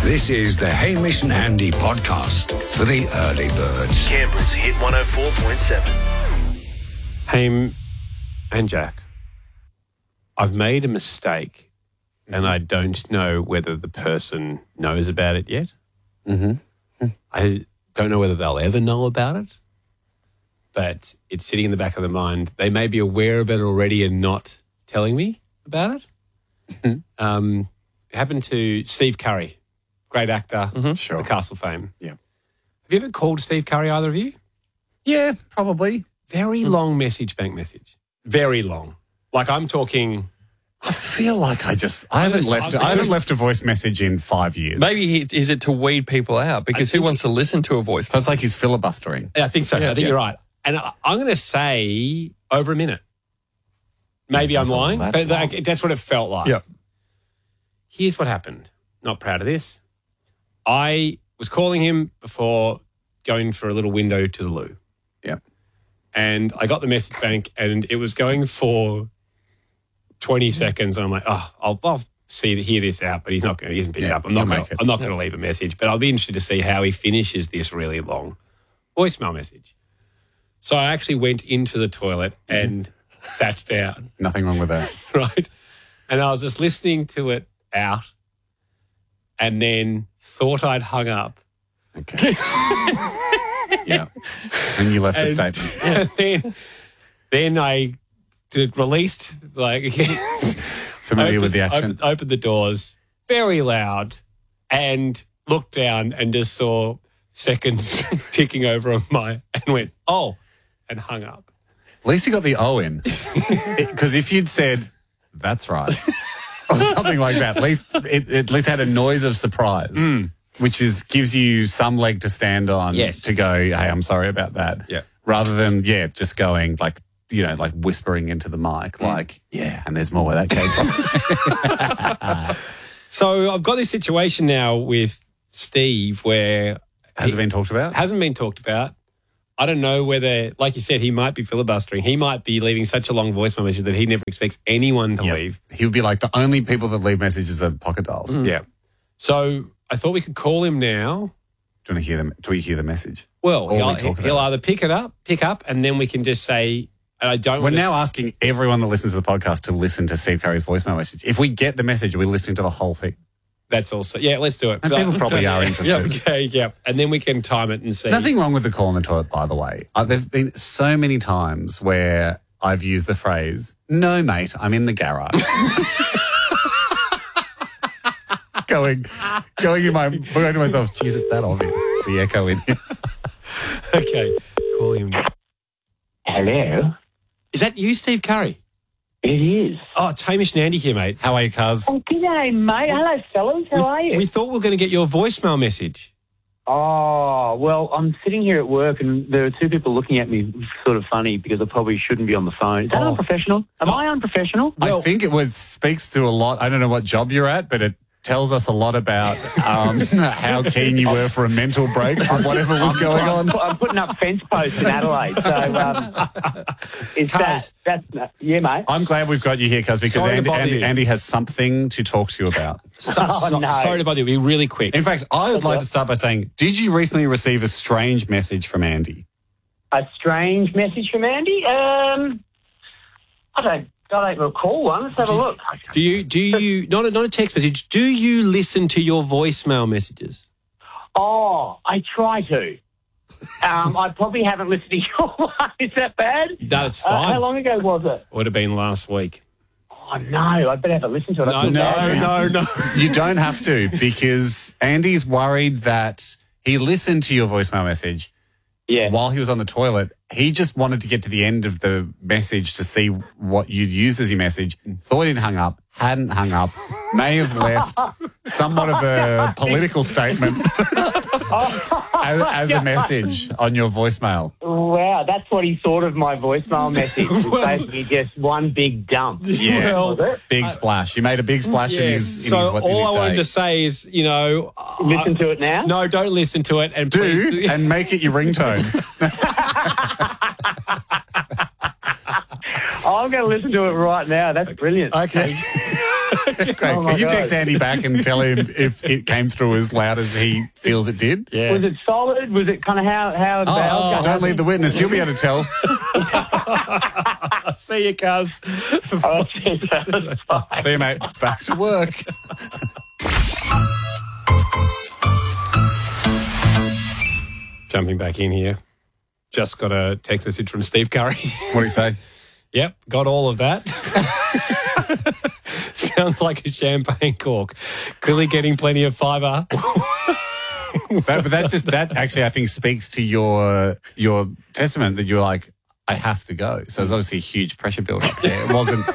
This is the Hamish and Andy podcast for the early birds. Canberra's Hit 104.7. Haim and Jack, I've made a mistake and I don't know whether the person knows about it yet. Mm-hmm. I don't know whether they'll ever know about it, but it's sitting in the back of their mind. They may be aware of it already and not telling me about it. Mm-hmm. It happened to Steve Curry, great actor, Sure. the Castle fame. Yeah. Have you ever called Steve Curry, either of you? Yeah, probably. Very long bank message. Very long. Like I'm talking... I feel like I haven't left a voice message in 5 years. Maybe is it to weed people out? Because who wants to listen to a voice? So it's like he's filibustering. I think so. I think you're right. And I'm going to say over a minute. Maybe I'm lying, but that's what it felt like. Yeah. Here's what happened. Not proud of this. I was calling him before going for a little window to the loo. Yeah. And I got the message bank and it was going for 20 seconds. And I'm like, I'll hear this out, but he isn't picking it up. I'm not going to leave a message, but I'll be interested to see how he finishes this really long voicemail message. So I actually went into the toilet and sat down. Nothing wrong with that. Right. And I was just listening to it out and then thought I'd hung up. Okay. Yeah. And you left a statement. And then I released, Familiar with the action. Opened the doors very loud and looked down and just saw seconds ticking over on and went, oh, and hung up. At least you got the O in. Because if you'd said, that's right, or something like that, it at least had a noise of surprise, which gives you some leg to stand on to go, hey, I'm sorry about that. Yeah. Rather than, just going like whispering into the mic, and there's more where that came from. So I've got this situation now with Steve where... Has it been talked about? Hasn't been talked about. I don't know whether, like you said, he might be filibustering. He might be leaving such a long voicemail message that he never expects anyone to leave. He would be like, the only people that leave messages are pocket dials. Yeah. So I thought we could call him now. Do you want to hear them? Do we hear the message? Well, he'll either pick up, and then we can just say, and I don't... We're now asking everyone that listens to the podcast to listen to Steve Curry's voicemail message. If we get the message, are we listening to the whole thing? That's also... Yeah, let's do it. And people probably are interested. Okay, yeah. And then we can time it and see. Nothing wrong with the call in the toilet, by the way. There have been so many times where I've used the phrase, no, mate, I'm in the garage. going to myself, geez, it's that obvious, the echo in here. Okay, call him. Hello? Is that you, Steve Curry? It is. Oh, it's Hamish and Andy here, mate. How are you, cuz? Oh, g'day, mate. Hello, fellas. How are you? We thought we were going to get your voicemail message. Oh, well, I'm sitting here at work and there are two people looking at me sort of funny because I probably shouldn't be on the phone. Is that unprofessional? Am I unprofessional? I think it speaks to a lot. I don't know what job you're at, but it tells us a lot about how keen you were for a mental break from whatever was going on. I'm putting up fence posts in Adelaide. So yeah, mate. I'm glad we've got you here, cuz, because Andy has something to talk to you about. No. Sorry to bother you. Be really quick. In fact, I would like to start by saying, did you recently receive a strange message from Andy? A strange message from Andy? I don't recall one. Let's have a look. Do you not a text message, do you listen to your voicemail messages? Oh, I try to. I probably haven't listened to your one. Is that bad? No, it's fine. How long ago was it? Would have been last week. Oh, no. I better have a listen to it. No. You don't have to, because Andy's worried that he listened to your voicemail message while he was on the toilet. He just wanted to get to the end of the message to see what you'd use as your message, thought he'd hung up, hadn't hung up, may have left somewhat of a political statement as a message on your voicemail. Wow, that's what he thought of my voicemail message. It was basically just one big dump. Yeah, big splash. You made a big splash in his So all I wanted to say is, listen to it now? No, don't listen to it. And please and make it your ringtone. I'm going to listen to it right now. That's brilliant. Okay. Great. Can you text Andy back and tell him if it came through as loud as he feels it did? Yeah. Was it solid? Was it kind of how the bells Don't leave the witness. You'll be able to tell. See you, cuz. Oh, Jesus. Bye. See you, mate. Back to work. Jumping back in here. Just got a text message from Steve Curry. What do you say? Yep, got all of that. Sounds like a champagne cork. Clearly getting plenty of fibre. But that actually I think speaks to your testament that you're like, I have to go. So there's obviously a huge pressure build up there.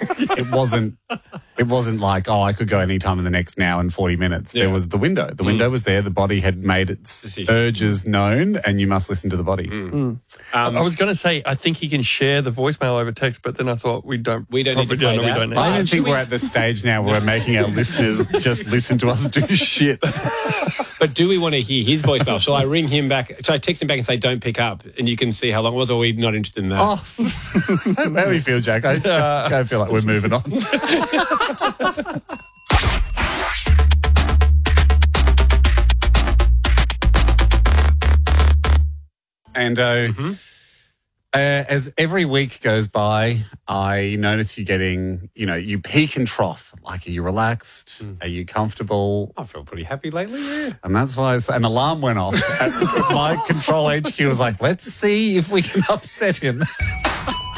It wasn't like, I could go any time in the next now and 40 minutes. Yeah. There was the window. The window was there. The body had made its Decision. urges known, and you must listen to the body. I was going to say, I think he can share the voicemail over text, but then I thought we don't need to play that. We don't need I don't that. think we're at the stage now where we're making our listeners just listen to us do shits. But do we want to hear his voicemail? Shall I ring him back? Shall I text him back and say, don't pick up? And you can see how long it was, or are we not interested in that? How do we feel, Jack? I feel like we're moving on. And as every week goes by, I notice you getting, you peak and trough. Like, are you relaxed? Are you comfortable? I feel pretty happy lately, yeah. And that's why an alarm went off. My control HQ was like, let's see if we can upset him.